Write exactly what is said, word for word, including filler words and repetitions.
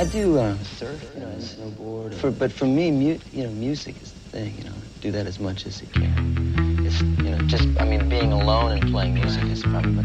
I do uh, surf, you know, snowboard. For, but for me, mu you know, music is the thing. You know, do that as much as you can. It's, you know, just I mean, being alone and playing music is probably